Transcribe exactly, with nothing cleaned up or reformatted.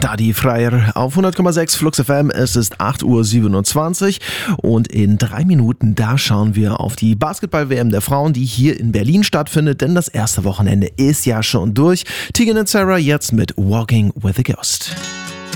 Daddy Freier auf hundert Komma sechs Flux F M. Es ist acht Uhr siebenundzwanzig und in drei Minuten, da schauen wir auf die Basketball-W M der Frauen, die hier in Berlin stattfindet, denn das erste Wochenende ist ja schon durch. Tegan und Sarah jetzt mit Walking with a Ghost.